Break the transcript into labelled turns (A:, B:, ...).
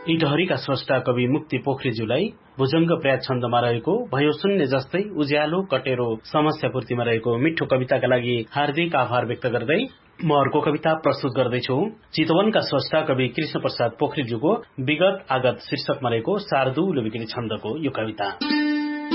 A: इटहरीका स्रष्टा कवि मुक्ति पोखरेज्यूलाई भुजंग प्रयाग छन्दमा रहेको भयो शून्य जस्तै उज्यालो कटेरो समस्या पूर्तिमा रहेको मिठो कविताका लागि हार्दिक आभार व्यक्त गर्दै म अर्को कविता प्रस्तुत गर्दैछु। चितवनका स्रष्टा कवि कृष्ण प्रसाद पोखरेज्यूको विगत आगत शीर्षकमा रहेको शार्दूल विक्री छन्दको यो कविता।